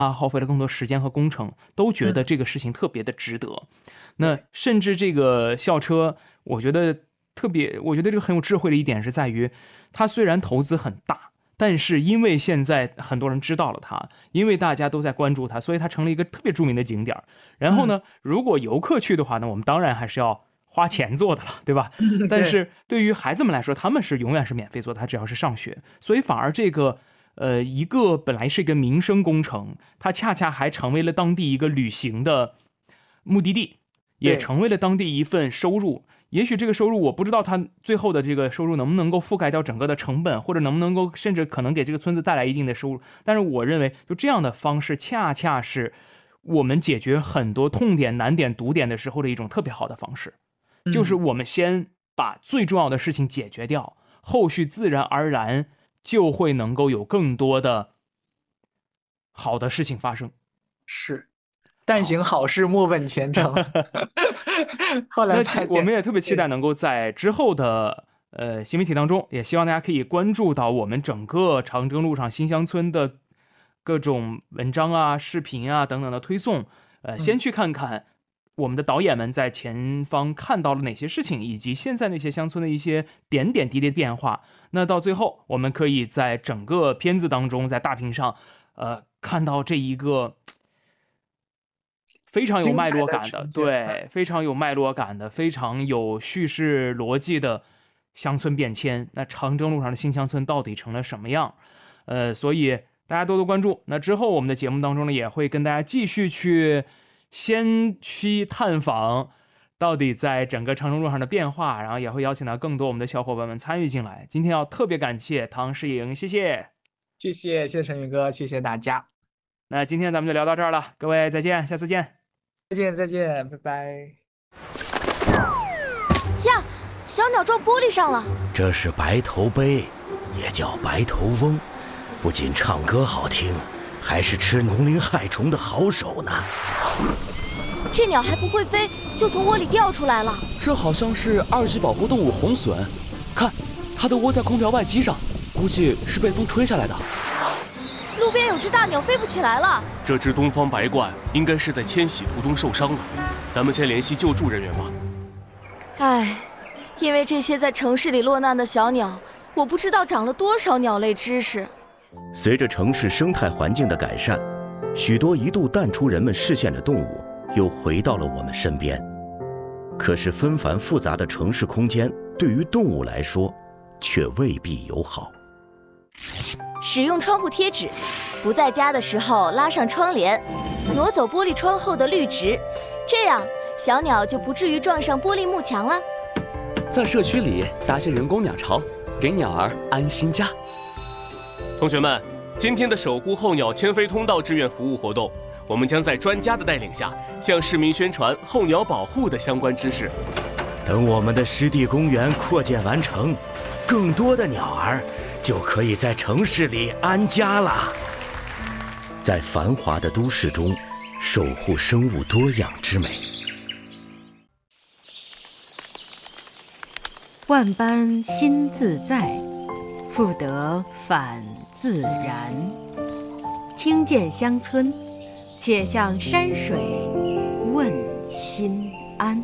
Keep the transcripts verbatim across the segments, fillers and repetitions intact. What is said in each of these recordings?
啊，耗费了更多时间和工程，都觉得这个事情特别的值得。嗯、那甚至这个校车，我觉得特别，我觉得这个很有智慧的一点是在于，它虽然投资很大，但是因为现在很多人知道了它，因为大家都在关注它，所以它成了一个特别著名的景点。然后呢，嗯、如果游客去的话呢，我们当然还是要花钱做的了，对吧？但是对于孩子们来说，他们是永远是免费做的，他只要是上学，所以反而这个呃一个本来是一个民生工程，它恰恰还成为了当地一个旅行的目的地，也成为了当地一份收入。也许这个收入我不知道它最后的这个收入能不能够覆盖掉整个的成本，或者能不能够甚至可能给这个村子带来一定的收入。但是我认为就这样的方式恰恰是我们解决很多痛点、难点、堵点的时候的一种特别好的方式。就是我们先把最重要的事情解决掉，后续自然而然就会能够有更多的好的事情发生。 是，但行好事莫问前程。后来那我们也特别期待能够在之后的呃新媒体当中，也希望大家可以关注到我们整个长征路上新乡村的各种文章啊、视频啊等等的推送。呃，先去看看我们的导演们在前方看到了哪些事情，以及现在那些乡村的一些点点滴滴的变化。那到最后，我们可以在整个片子当中，在大屏上，呃，看到这一个非常有脉络感的，对，非常有脉络感的，非常有叙事逻辑的乡村变迁。那长征路上的新乡村到底成了什么样？呃，所以大家多多关注。那之后我们的节目当中呢，也会跟大家继续去先去探访到底在整个长征路上的变化，然后也会邀请到更多我们的小伙伴们参与进来。今天要特别感谢唐诗颖，谢谢， 谢谢，谢谢陈宇哥，谢谢大家。 那今天咱们就聊到这儿了，各位再见，下次见。 再见，再见，拜拜。 呀，小鸟撞玻璃上了。 这是白头鹎，也叫白头翁，不仅唱歌好听，还是吃农林害虫的好手呢。 这鸟还不会飞，就从窝里掉出来了。 这好像是二级保护动物红隼，看，它都窝在空调外机上，估计是被风吹下来的。 路边有只大鸟飞不起来了。 这只东方白鹳应该是在迁徙途中受伤了，咱们先联系救助人员吧。 唉，因为这些在城市里落难的小鸟，我不知道长了多少鸟类知识。 随着城市生态环境的改善，许多一度淡出人们视线的动物又回到了我们身边。可是纷繁复杂的城市空间对于动物来说却未必友好。 使用窗户贴纸，不在家的时候拉上窗帘，挪走玻璃窗后的绿植，这样小鸟就不至于撞上玻璃幕墙了。 在社区里搭些人工鸟巢，给鸟儿安心家。 同学们，今天的守护候鸟迁飞通道志愿服务活动，我们将在专家的带领下，向市民宣传候鸟保护的相关知识。 等我们的湿地公园扩建完成，更多的鸟儿就可以在城市里安家了。在繁华的都市中，守护生物多样之美。 万般心自在，复得返自然。听见乡村，且向山水问心安。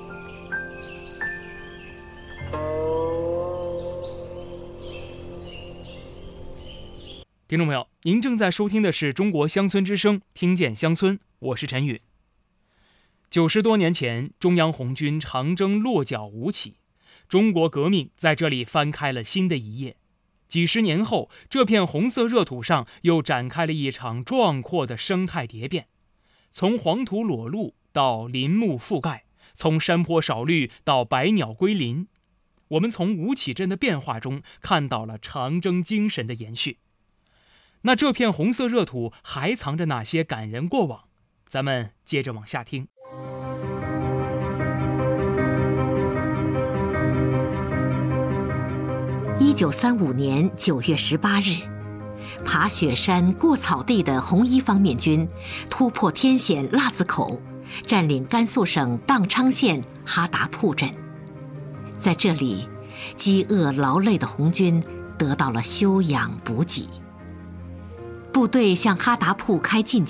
听众朋友，您正在收听的是中国乡村之声，听见乡村，我是陈宇。九十多年前，中央红军长征落脚吴起，中国革命在这里翻开了新的一页。几十年后，这片红色热土上又展开了一场壮阔的生态蝶变，从黄土裸露到林木覆盖，从山坡少绿到百鸟归林。我们从吴起镇的变化中看到了长征精神的延续。那这片红色热土还藏着哪些感人过往？咱们接着往下听。 一九三五年九月十八日，爬雪山过草地的红一方面军突破天险腊子口，占领甘肃省宕昌县哈达铺镇。在这里，饥饿劳累的红军得到了休养补给。 部队向哈达铺开进